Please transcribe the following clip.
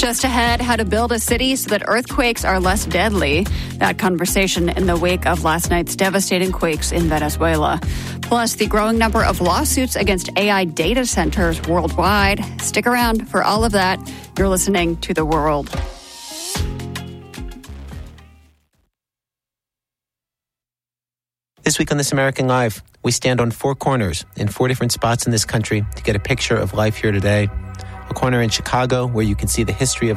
Just ahead, how to build a city so that earthquakes are less deadly. That conversation in the wake of last night's devastating quakes in Venezuela. Plus, the growing number of lawsuits against AI data centers worldwide. Stick around for all of that. You're listening to The World. This week on This American Life, we stand on four corners in four different spots in this country to get a picture of life here today. A corner in Chicago where you can see the history of